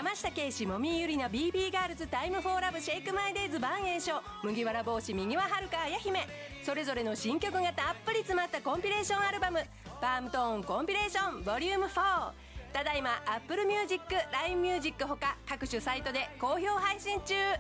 山下圭史、もみゆりな、 BB ガールズ、タイムフォーラブ、シェイクマイデイズ、万栄翔、麦わら帽子、右ははるか、綾姫、それぞれの新曲がたっぷり詰まったコンピレーションアルバム、パームトーンコンピレーションボリューム4、ただいま Apple Music、LINE Music ほか各種サイトで好評配信中。